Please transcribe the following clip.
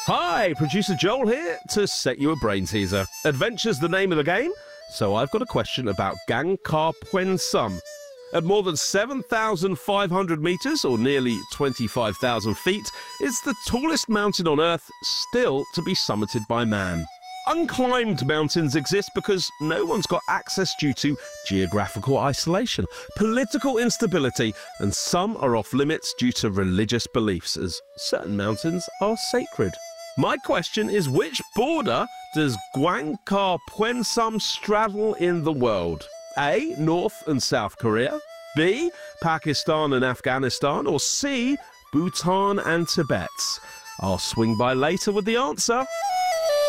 Hi, producer Joel here to set you a brain teaser. Adventure's the name of the game, so I've got a question about Gang Kar Puen Sum. At more than 7,500 meters, or nearly 25,000 feet, it's the tallest mountain on Earth still to be summited by man. Unclimbed mountains exist because no one's got access due to geographical isolation, political instability, and some are off limits due to religious beliefs, as certain mountains are sacred. My question is, which border does Gang Kar Puen Sum straddle in the world? A. North and South Korea, B. Pakistan and Afghanistan, or C. Bhutan and Tibet? I'll swing by later with the answer.